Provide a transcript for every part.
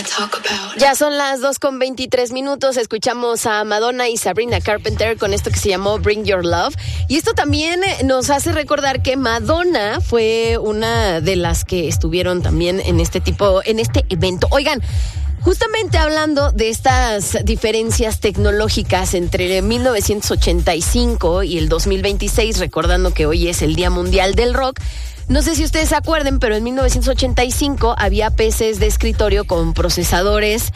Ya son las 2:23. Escuchamos a Madonna y Sabrina Carpenter con esto que se llamó Bring Your Love. Y esto también nos hace recordar que Madonna fue una de las que estuvieron también en este evento. Oigan, justamente hablando de estas diferencias tecnológicas entre 1985 y el 2026, recordando que hoy es el Día Mundial del Rock. No sé si ustedes se acuerden, pero en 1985 había PCs de escritorio con procesadores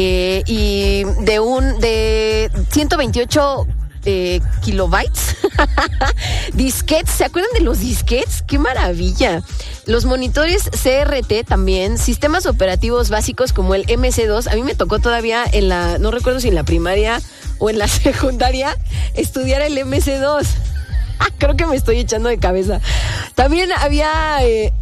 y de 128 kilobytes. Disquetes, ¿se acuerdan de los disquetes? ¡Qué maravilla! Los monitores CRT también, sistemas operativos básicos como el MC2. A mí me tocó todavía no recuerdo si en la primaria o en la secundaria, estudiar el MC2. Creo que me estoy echando de cabeza. También había,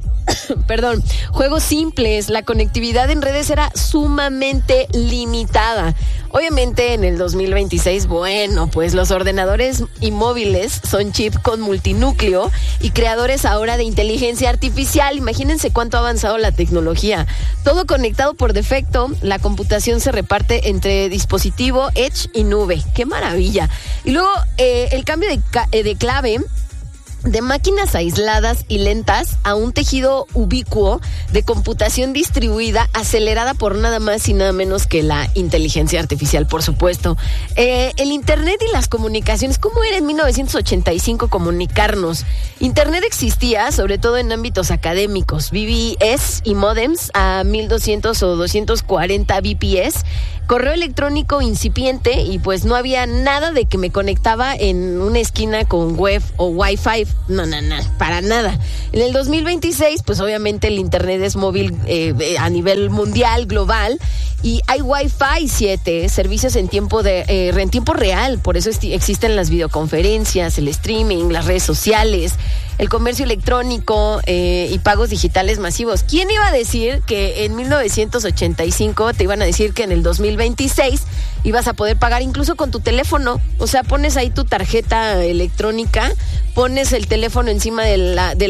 juegos simples. La conectividad en redes era sumamente limitada. Obviamente en el 2026, pues los ordenadores y móviles son chip con multinúcleo y creadores ahora de inteligencia artificial. Imagínense cuánto ha avanzado la tecnología. Todo conectado por defecto, la computación se reparte entre dispositivo, edge y nube. ¡Qué maravilla! Y luego el cambio de clave de máquinas aisladas y lentas a un tejido ubicuo de computación distribuida, acelerada por nada más y nada menos que la inteligencia artificial, por supuesto. El Internet y las comunicaciones, ¿cómo era en 1985 comunicarnos? Internet existía, sobre todo en ámbitos académicos, BBS y módems a 1200 o 240 BPS, correo electrónico incipiente y pues no había nada de que me conectaba en una esquina con web o Wi-Fi. No, para nada. En el 2026, pues obviamente el Internet es móvil a nivel mundial, global, y hay Wi-Fi 7, servicios en tiempo real. Por eso existen las videoconferencias, el streaming, las redes sociales, el comercio electrónico y pagos digitales masivos. ¿Quién iba a decir que en 1985 te iban a decir que en el 2026 ibas a poder pagar incluso con tu teléfono? O sea, pones ahí tu tarjeta electrónica, pones el teléfono encima de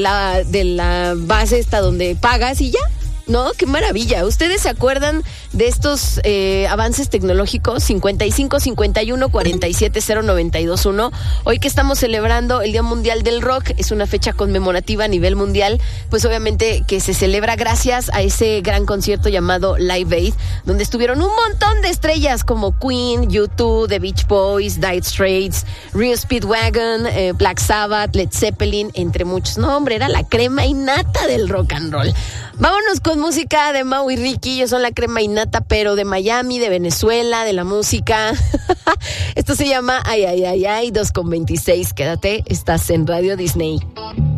la base esta donde pagas y ya. ¿No? ¡Qué maravilla! ¿Ustedes se acuerdan de estos avances tecnológicos? 55 51 47 0921. Hoy que estamos celebrando el Día Mundial del Rock, es una fecha conmemorativa a nivel mundial, pues obviamente que se celebra gracias a ese gran concierto llamado Live Aid, donde estuvieron un montón de estrellas como Queen, U2, The Beach Boys, Dire Straits, Rio Speedwagon, Black Sabbath, Led Zeppelin, entre muchos. No, hombre, era la crema innata del rock and roll. Vámonos con música de Mau y Ricky. Ellos son la crema innata, pero de Miami, de Venezuela, de la música. Esto se llama Ay, ay, ay, ay, 2:26. Quédate, estás en Radio Disney.